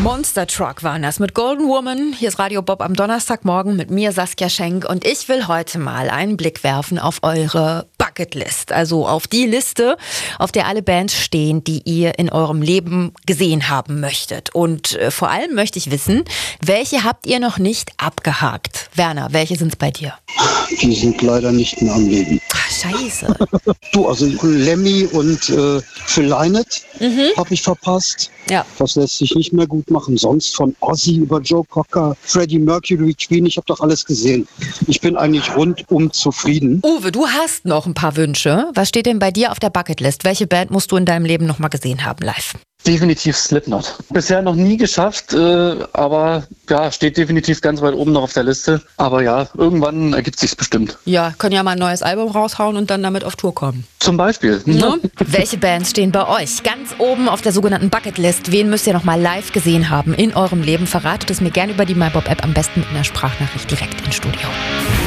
Monster Truck waren das mit Golden Woman. Hier ist Radio Bob am Donnerstagmorgen mit mir, Saskia Schenk. Und ich will heute mal einen Blick werfen auf eure Bucketlist. Also auf die Liste, auf der alle Bands stehen, die ihr in eurem Leben gesehen haben möchtet. Und vor allem möchte ich wissen, welche habt ihr noch nicht abgehakt? Werner, welche sind's bei dir? Die sind leider nicht mehr am Leben. Ach, scheiße. Du, also Lemmy und Phil Lynott habe ich verpasst. Ja. Das lässt sich nicht mehr gut machen. Sonst von Ozzy über Joe Cocker, Freddie Mercury, Queen, ich habe doch alles gesehen. Ich bin eigentlich rundum zufrieden. Uwe, du hast noch ein paar Wünsche. Was steht denn bei dir auf der Bucketlist? Welche Band musst du in deinem Leben noch mal gesehen haben live? Definitiv Slipknot. Bisher noch nie geschafft, aber ja, steht definitiv ganz weit oben noch auf der Liste. Aber ja, irgendwann ergibt sich's bestimmt. Ja, können ja mal ein neues Album raushauen und dann damit auf Tour kommen. Zum Beispiel. Ne? Welche Bands stehen bei euch ganz oben auf der sogenannten Bucketlist? Wen müsst ihr noch mal live gesehen haben in eurem Leben? Verratet es mir gerne über die MyBob-App, am besten mit einer Sprachnachricht direkt ins Studio.